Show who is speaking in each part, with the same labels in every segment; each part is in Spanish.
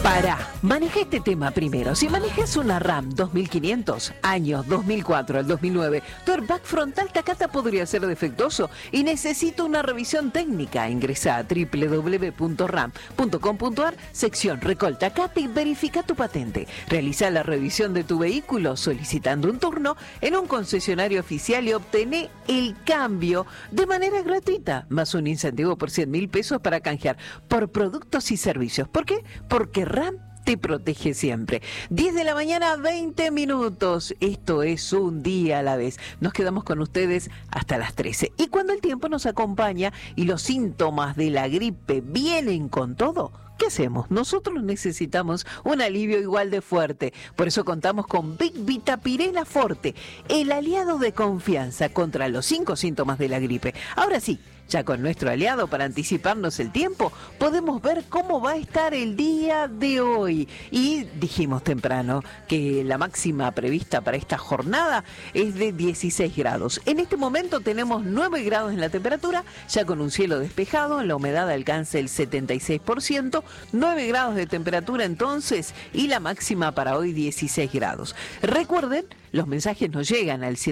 Speaker 1: Pará, maneja este tema primero. Si manejas una RAM 2500, años 2004 al 2009, tu airbag frontal Takata podría ser defectuoso y necesita una revisión técnica. Ingresa a www.ram.com.ar, sección Recall Takata y verifica tu patente. Realiza la revisión de tu vehículo solicitando un turno en un concesionario oficial y obtené el cambio de manera gratuita, más un incentivo por 100.000 pesos para canjear por productos y servicios. ¿Por qué? Porque RAM te protege siempre. 10 de la mañana, 20 minutos. Esto es un día a la vez. Nos quedamos con ustedes hasta las 13. Y cuando el tiempo nos acompaña y los síntomas de la gripe vienen con todo, ¿qué hacemos? Nosotros necesitamos un alivio igual de fuerte. Por eso contamos con Big Vita Pirela Forte, el aliado de confianza contra los 5 síntomas de la gripe. Ahora sí, ya con nuestro aliado para anticiparnos el tiempo, podemos ver cómo va a estar el día de hoy. Y dijimos temprano que la máxima prevista para esta jornada es de 16 grados. En este momento tenemos 9 grados en la temperatura, ya con un cielo despejado, la humedad alcanza el 76%, 9 grados de temperatura entonces y la máxima para hoy 16 grados. Recuerden, los mensajes nos llegan al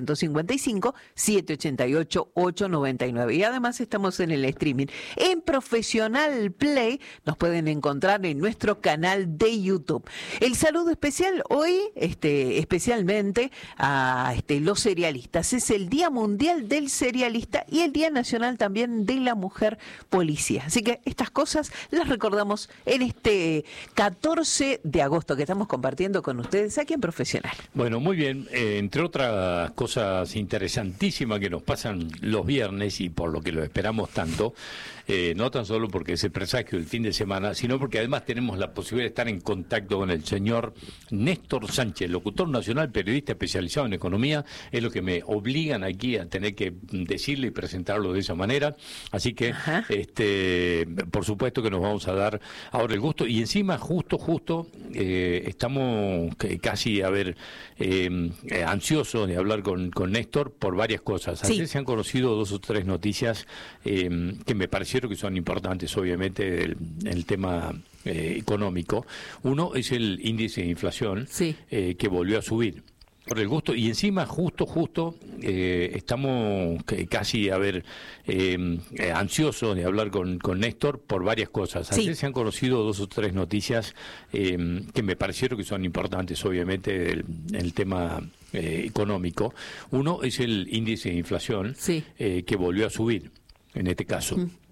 Speaker 1: 155-788-899 y además estamos en el streaming. En Profesional Play nos pueden encontrar en nuestro canal de YouTube. El saludo especial hoy, especialmente a los cerealistas. Es el Día Mundial del Cerealista y el Día Nacional también de la Mujer Policía. Así que estas cosas las recordamos en este 14 de agosto que estamos compartiendo con ustedes aquí en Profesional.
Speaker 2: Bueno, muy bien. Entre otras cosas interesantísimas que nos pasan los viernes y por lo que lo esperamos tanto, no tan solo porque es el presagio del fin de semana, sino porque además tenemos la posibilidad de estar en contacto con el señor Néstor Sánchez, locutor nacional, periodista especializado en economía. Es lo que me obligan aquí a tener que decirle y presentarlo de esa manera. Así que, por supuesto que nos vamos a dar ahora el gusto. Y encima, justo, estamos casi, ansiosos de hablar con Néstor por varias cosas. Ayer se han conocido 2 o 3 noticias que me parecieron que son importantes, obviamente, el tema económico. Uno es el índice de inflación, que volvió a subir. Por el gusto, y encima justo estamos casi ansiosos de hablar con Néstor por varias cosas. Ayer se han conocido 2 o 3 noticias que me parecieron que son importantes, obviamente, el tema económico. Uno es el índice de inflación, que volvió a subir en este caso.